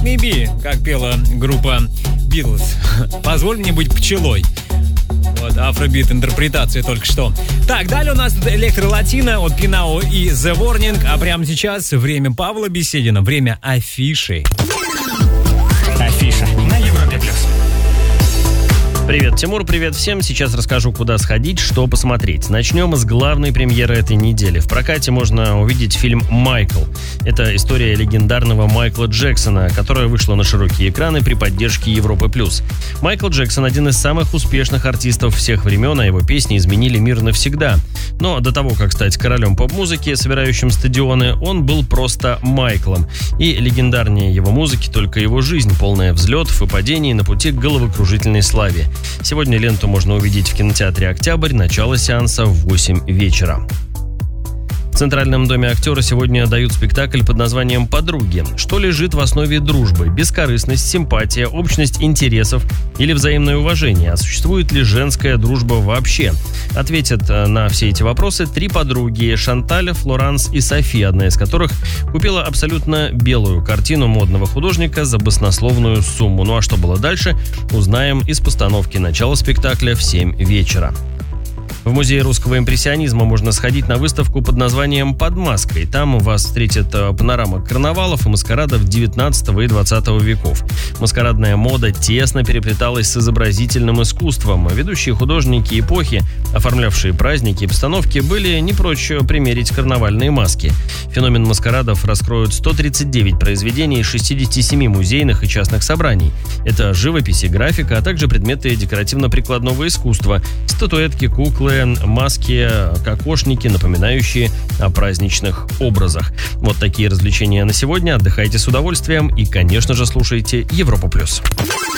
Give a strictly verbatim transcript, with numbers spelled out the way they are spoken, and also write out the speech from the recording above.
me be, как пела группа Beatles. Позволь мне быть пчелой. Вот, афробит интерпретация только что. Так, далее у нас электро-латино от Пинао и The Warning. А прямо сейчас время Павла Беседина, время афиши. Афиша на Европе плюс. Привет, Тимур, привет всем. Сейчас расскажу, куда сходить, что посмотреть. Начнем с главной премьеры этой недели. В прокате можно увидеть фильм «Майкл». Это история легендарного Майкла Джексона, которая вышла на широкие экраны при поддержке Европы+. Майкл Джексон – один из самых успешных артистов всех времен, а его песни изменили мир навсегда. Но до того, как стать королем поп-музыки, собирающим стадионы, он был просто Майклом. И легендарнее его музыки только его жизнь, полная взлетов и падений на пути к головокружительной славе. Сегодня ленту можно увидеть в кинотеатре «Октябрь», начало сеанса в восемь вечера. В Центральном доме актера сегодня дают спектакль под названием «Подруги». Что лежит в основе дружбы? Бескорыстность, симпатия, общность интересов или взаимное уважение? А существует ли женская дружба вообще? Ответят на все эти вопросы три подруги – Шанталь, Флоранс и Софи, одна из которых купила абсолютно белую картину модного художника за баснословную сумму. Ну а что было дальше, узнаем из постановки начала спектакля в семь вечера. В Музее русского импрессионизма можно сходить на выставку под названием «Под маской». Там вас встретит панорама карнавалов и маскарадов девятнадцатого и двадцатого веков. Маскарадная мода тесно переплеталась с изобразительным искусством. Ведущие художники эпохи, оформлявшие праздники и постановки, были не прочь примерить карнавальные маски. Феномен маскарадов раскроют сто тридцать девять произведений из шестидесяти семи музейных и частных собраний. Это живопись и графика, а также предметы декоративно-прикладного искусства, статуэтки, куклы, маски, кокошники, напоминающие о праздничных образах. Вот такие развлечения на сегодня. Отдыхайте с удовольствием и, конечно же, слушайте Европу+.